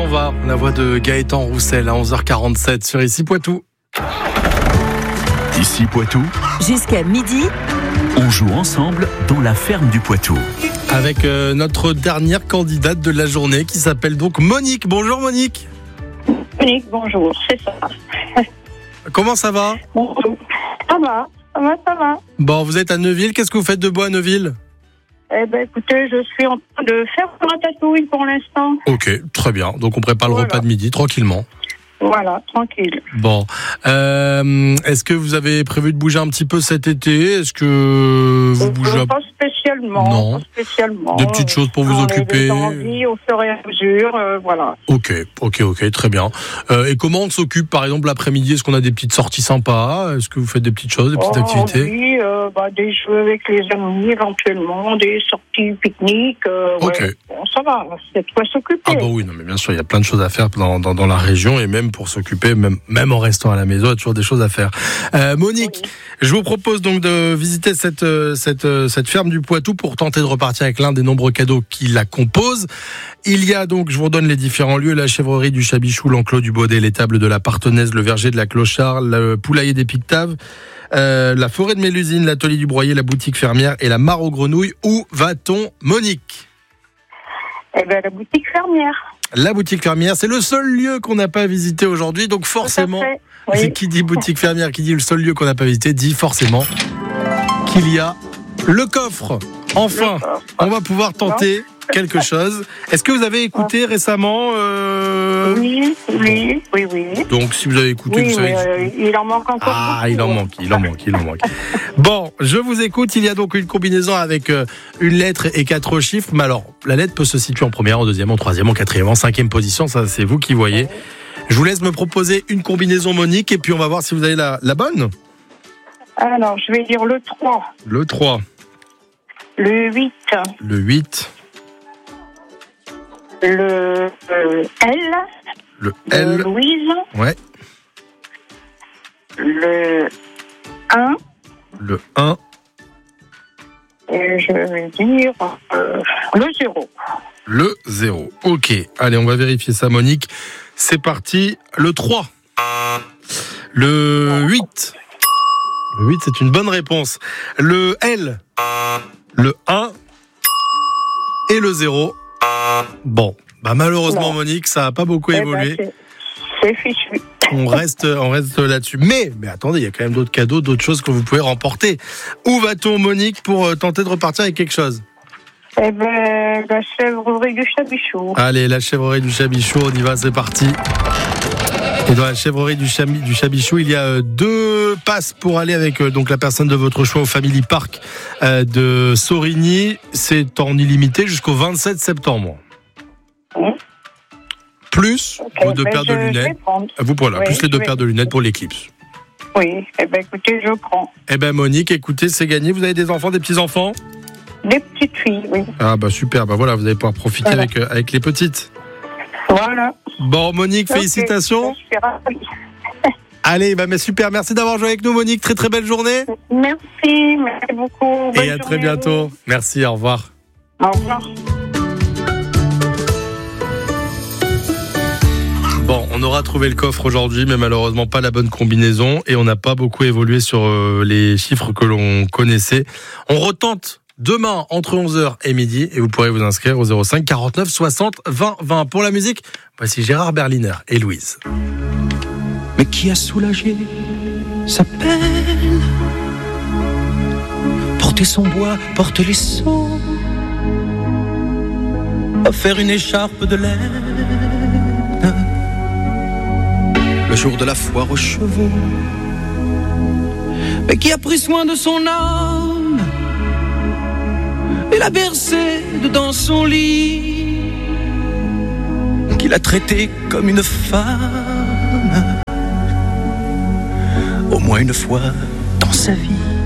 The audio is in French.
va, la voix de Gaëtan Roussel à 11h47 sur Ici Poitou. Ici Poitou, jusqu'à midi, on joue ensemble dans la ferme du Poitou. Avec notre dernière candidate de la journée qui s'appelle donc Monique. Bonjour Monique. Monique, bonjour, c'est ça. Comment ça va ? Bonjour. Ça va. Bon, vous êtes à Neuville, qu'est-ce que vous faites de beau à Neuville ? Eh ben, écoutez, je suis en train de faire ma ratatouille pour l'instant. Ok, très bien. Donc on prépare le repas de midi tranquillement. Voilà, tranquille. Bon, est-ce que vous avez prévu de bouger un petit peu cet été ? Est-ce que vous bougez Pas spécialement. Non. Pas spécialement. Des petites choses pour vous occuper. Des envies au fur et à mesure, voilà. Ok, très bien. Et comment on s'occupe, par exemple, l'après-midi ? Est-ce qu'on a des petites sorties sympas ? Est-ce que vous faites des petites choses, des petites activités ? Oui, des jeux avec les amis, éventuellement, des sorties pique-nique. Ok. Ouais. Bon, ça va, c'est de quoi s'occuper. Ah bah oui, non mais bien sûr, il y a plein de choses à faire dans la région et même pour s'occuper, même en restant à la maison, il y a toujours des choses à faire. Monique, oui. Je vous propose donc de visiter cette ferme du Poitou pour tenter de repartir avec l'un des nombreux cadeaux qui la composent. Il y a donc, je vous redonne les différents lieux, la chèvrerie du Chabichou, l'enclos du Baudet, l'étable de la Partenaise, le verger de la Clochard, le poulailler des Pictaves, la forêt de Mélusine, l'atelier du Broyer, la boutique fermière et la mare aux grenouilles. Où va-t-on, Monique ? Eh bien, la boutique fermière. La boutique fermière, c'est le seul lieu qu'on n'a pas visité aujourd'hui, donc forcément, oui. Qui dit boutique fermière, qui dit le seul lieu qu'on n'a pas visité, dit forcément qu'il y a le coffre. Enfin, on va pouvoir tenter quelque chose. Est-ce que vous avez écouté récemment Oui. Donc, si vous avez écouté, vous savez... il en manque encore beaucoup. Il en manque. Bon, je vous écoute. Il y a donc une combinaison avec une lettre et 4 chiffres. Mais alors, la lettre peut se situer en première, en deuxième, en troisième, en quatrième, en cinquième position. Ça, c'est vous qui voyez. Je vous laisse me proposer une combinaison, Monique, et puis on va voir si vous avez la bonne. Alors, je vais dire le 3. Le 3. Le 8. Le 8. Le L. Le L. Louise. Ouais. Le 1. Le 1. Et je vais dire le 0. Le 0. Ok. Allez, on va vérifier ça, Monique. C'est parti. Le 3. Le 8. Le 8, c'est une bonne réponse. Le L. Le 1. Et le 0. Bon. Malheureusement, Monique, ça n'a pas beaucoup évolué. C'est fichu. On reste là-dessus. Mais attendez, il y a quand même d'autres cadeaux, d'autres choses que vous pouvez remporter. Où va-t-on, Monique, pour tenter de repartir avec quelque chose ? Eh bien, la chèvrerie du Chabichou. Allez, la chèvrerie du Chabichou, on y va, c'est parti. Et dans la chèvrerie du Chabichou, il y a 2 passes pour aller avec donc la personne de votre choix au Family Park de Sorigny. C'est en illimité jusqu'au 27 septembre. Plus vos 2 paires de lunettes. Plus les 2 paires de lunettes pour l'éclipse. Oui, écoutez, je prends. Monique, écoutez, c'est gagné. Vous avez des enfants, des petits-enfants ? Des petites filles, oui. Ah super, voilà, vous allez pouvoir profiter avec les petites. Voilà. Bon, Monique, félicitations. Je suis ravie. Allez, mais super, merci d'avoir joué avec nous, Monique. Très très belle journée. Merci beaucoup. Et à très bientôt. Merci, au revoir. Au revoir. Bon, on aura trouvé le coffre aujourd'hui, mais malheureusement pas la bonne combinaison. Et on n'a pas beaucoup évolué sur les chiffres que l'on connaissait. On retente demain entre 11h et midi. Et vous pourrez vous inscrire au 05 49 60 20 20. Pour la musique, voici Gérard Berliner et Louise. Mais qui a soulagé sa peine? Porter son bois, porter les seaux, faire une écharpe de laine le jour de la foire aux chevaux. Mais qui a pris soin de son âme et l'a bercée dans son lit, qui l'a traitée comme une femme au moins une fois dans sa vie.